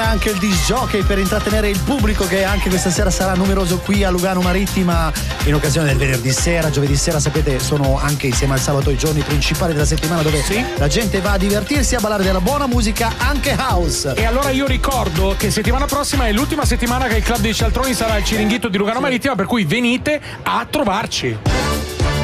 anche il disc jockey per intrattenere il pubblico che anche questa sera sarà numeroso qui a Lugano Marittima in occasione del venerdì sera. Giovedì sera, sapete, sono anche insieme al sabato i giorni principali della settimana dove la gente va a divertirsi, a ballare della buona musica, anche house. E allora io ricordo che settimana prossima è l'ultima settimana che il Club dei Cialtroni sarà al Ciringhito di Lugano Marittima, per cui venite a trovarci.